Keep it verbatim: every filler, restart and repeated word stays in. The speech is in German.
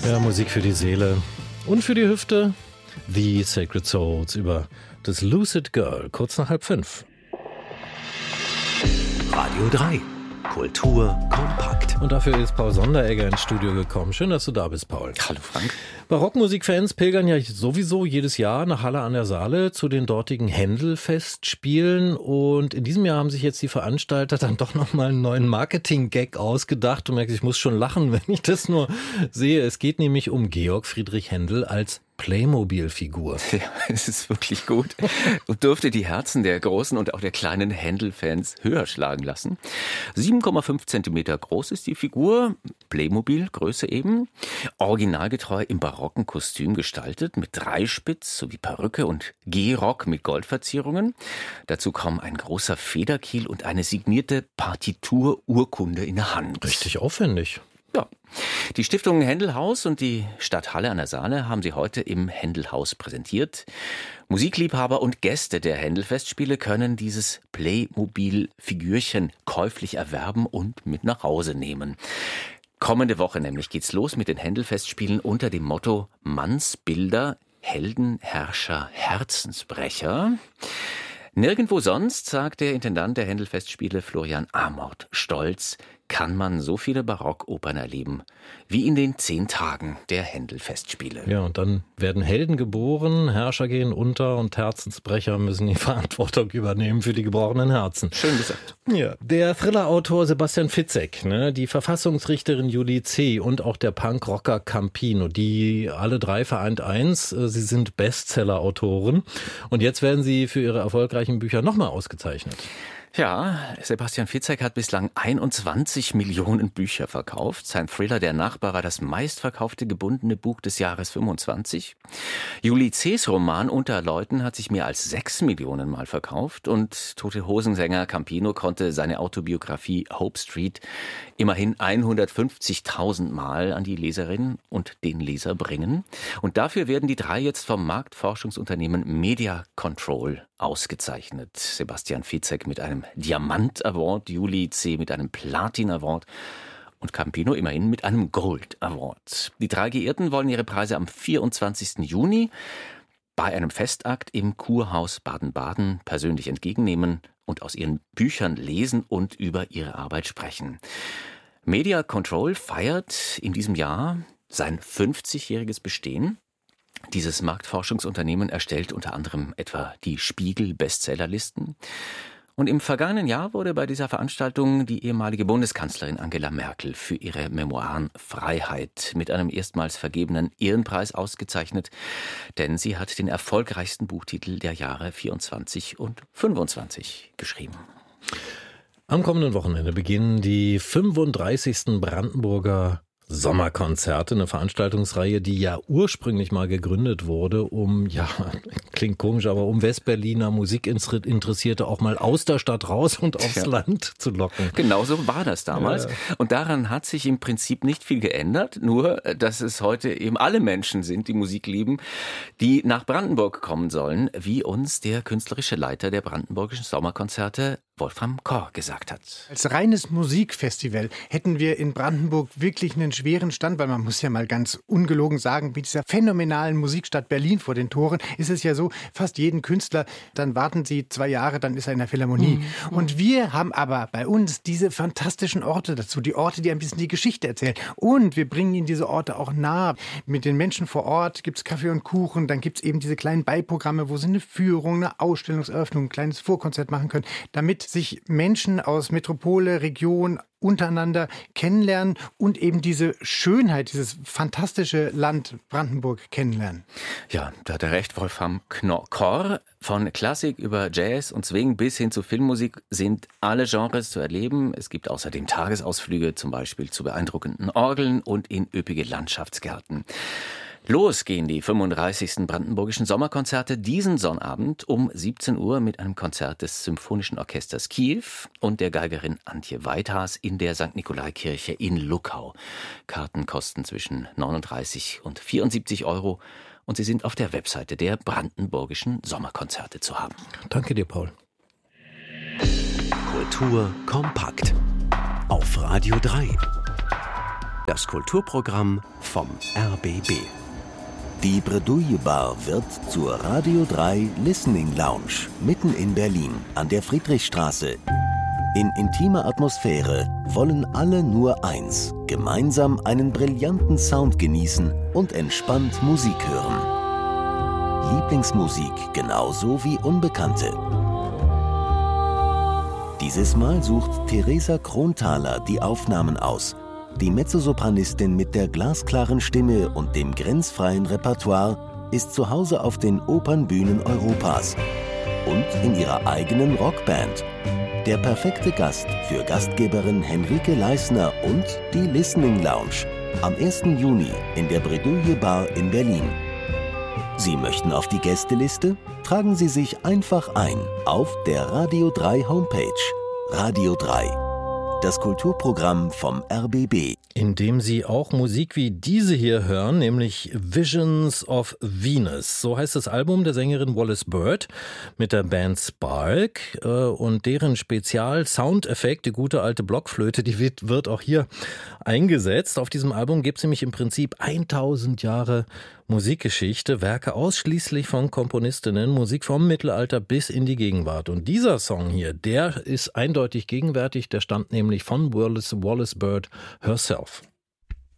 Ja, Musik für die Seele und für die Hüfte. The Sacred Souls über das Lucid Girl, kurz nach halb fünf. Radio drei. Kultur kompakt. Und dafür ist Paul Sonderegger ins Studio gekommen. Schön, dass du da bist, Paul. Hallo Frank. Barockmusikfans pilgern ja sowieso jedes Jahr nach Halle an der Saale zu den dortigen Händel-Festspielen. Und in diesem Jahr haben sich jetzt die Veranstalter dann doch nochmal einen neuen Marketing-Gag ausgedacht. Du merkst, ich muss schon lachen, wenn ich das nur sehe. Es geht nämlich um Georg Friedrich Händel als Playmobil-Figur. Ja, es ist wirklich gut und dürfte die Herzen der großen und auch der kleinen Händel-Fans höher schlagen lassen. sieben Komma fünf Zentimeter groß ist die Figur, Playmobil-Größe eben, originalgetreu im barocken Kostüm gestaltet, mit Dreispitz sowie Perücke und Gehrock mit Goldverzierungen. Dazu kommen ein großer Federkiel und eine signierte Partitur-Urkunde in der Hand. Richtig aufwendig. Ja, die Stiftung Händelhaus und die Stadt Halle an der Saale haben sie heute im Händelhaus präsentiert. Musikliebhaber und Gäste der Händelfestspiele können dieses Playmobil-Figürchen käuflich erwerben und mit nach Hause nehmen. Kommende Woche nämlich geht's los mit den Händelfestspielen unter dem Motto Mannsbilder, Helden, Herrscher, Herzensbrecher. Nirgendwo sonst, sagt der Intendant der Händelfestspiele Florian Amort stolz, kann man so viele Barockopern erleben wie in den zehn Tagen der Händelfestspiele. Ja, und dann werden Helden geboren, Herrscher gehen unter und Herzensbrecher müssen die Verantwortung übernehmen für die gebrochenen Herzen. Schön gesagt. Ja, der Thriller-Autor Sebastian Fitzek, ne, die Verfassungsrichterin Julie C. und auch der Punkrocker Campino, die alle drei vereint eins, sie sind Bestseller-Autoren und jetzt werden sie für ihre erfolgreichen Bücher nochmal ausgezeichnet. Ja, Sebastian Fitzek hat bislang einundzwanzig Millionen Bücher verkauft. Sein Thriller Der Nachbar war das meistverkaufte gebundene Buch des Jahres fünfundzwanzig. Julie C.'s Roman Unter Leuten hat sich mehr als sechs Millionen Mal verkauft und Tote Hosen-Sänger Campino konnte seine Autobiografie Hope Street immerhin hundertfünfzigtausend Mal an die Leserinnen und den Leser bringen. Und dafür werden die drei jetzt vom Marktforschungsunternehmen Media Control ausgezeichnet. Sebastian Fitzek mit einem Diamant Award, Julie C. mit einem Platin Award und Campino immerhin mit einem Gold Award. Die drei Geehrten wollen ihre Preise am vierundzwanzigsten Juni bei einem Festakt im Kurhaus Baden-Baden persönlich entgegennehmen und aus ihren Büchern lesen und über ihre Arbeit sprechen. Media Control feiert in diesem Jahr sein fünfzigjähriges Bestehen. Dieses Marktforschungsunternehmen erstellt unter anderem etwa die Spiegel-Bestsellerlisten. Und im vergangenen Jahr wurde bei dieser Veranstaltung die ehemalige Bundeskanzlerin Angela Merkel für ihre Memoiren Freiheit mit einem erstmals vergebenen Ehrenpreis ausgezeichnet, denn sie hat den erfolgreichsten Buchtitel der Jahre vierundzwanzig und fünfundzwanzig geschrieben. Am kommenden Wochenende beginnen die fünfunddreißigsten Brandenburger Sommerkonzerte, eine Veranstaltungsreihe, die ja ursprünglich mal gegründet wurde, um, ja, klingt komisch, aber um Westberliner Musikinteressierte auch mal aus der Stadt raus und aufs ja. Land zu locken. Genau so war das damals. Ja. Und daran hat sich im Prinzip nicht viel geändert, nur, dass es heute eben alle Menschen sind, die Musik lieben, die nach Brandenburg kommen sollen, wie uns der künstlerische Leiter der Brandenburgischen Sommerkonzerte Wolfram Korr gesagt hat. Als reines Musikfestival hätten wir in Brandenburg wirklich einen schweren Stand, weil man muss ja mal ganz ungelogen sagen, mit dieser phänomenalen Musikstadt Berlin vor den Toren ist es ja so, fast jeden Künstler, dann warten sie zwei Jahre, dann ist er in der Philharmonie. Mhm. Und wir haben aber bei uns diese fantastischen Orte dazu, die Orte, die ein bisschen die Geschichte erzählen. Und wir bringen ihnen diese Orte auch nah. Mit den Menschen vor Ort gibt es Kaffee und Kuchen, dann gibt es eben diese kleinen Beiprogramme, wo sie eine Führung, eine Ausstellungseröffnung, ein kleines Vorkonzert machen können, damit sich Menschen aus Metropole, Region untereinander kennenlernen und eben diese Schönheit, dieses fantastische Land Brandenburg kennenlernen. Ja, da hat er recht, Wolfram Korr. Von Klassik über Jazz und Swing bis hin zu Filmmusik sind alle Genres zu erleben. Es gibt außerdem Tagesausflüge, zum Beispiel zu beeindruckenden Orgeln und in üppige Landschaftsgärten. Los gehen die fünfunddreißigsten Brandenburgischen Sommerkonzerte diesen Sonnabend um siebzehn Uhr mit einem Konzert des Symphonischen Orchesters Kiew und der Geigerin Antje Weithas in der Sankt Nikolaikirche in Luckau. Karten kosten zwischen neununddreißig und vierundsiebzig Euro und sie sind auf der Webseite der Brandenburgischen Sommerkonzerte zu haben. Danke dir, Paul. Kultur kompakt auf Radio drei. Das Kulturprogramm vom R B B. Die Bredouille Bar wird zur Radio drei Listening Lounge mitten in Berlin an der Friedrichstraße. In intimer Atmosphäre wollen alle nur eins: gemeinsam einen brillanten Sound genießen und entspannt Musik hören. Lieblingsmusik genauso wie Unbekannte. Dieses Mal sucht Theresa Kronthaler die Aufnahmen aus. Die Mezzosopranistin mit der glasklaren Stimme und dem grenzfreien Repertoire ist zu Hause auf den Opernbühnen Europas und in ihrer eigenen Rockband. Der perfekte Gast für Gastgeberin Henrike Leisner und die Listening Lounge am ersten Juni in der Bredouille Bar in Berlin. Sie möchten auf die Gästeliste? Tragen Sie sich einfach ein auf der Radio drei Homepage. Radio drei. Das Kulturprogramm vom R B B. In dem Sie auch Musik wie diese hier hören, nämlich Visions of Venus. So heißt das Album der Sängerin Wallis Bird mit der Band Spark. Und deren Spezial-Soundeffekt, die gute alte Blockflöte, die wird, wird auch hier eingesetzt. Auf diesem Album gibt es nämlich im Prinzip tausend Jahre Musikgeschichte, Werke ausschließlich von Komponistinnen, Musik vom Mittelalter bis in die Gegenwart. Und dieser Song hier, der ist eindeutig gegenwärtig, der stammt nämlich von Wallis, Wallis Bird herself.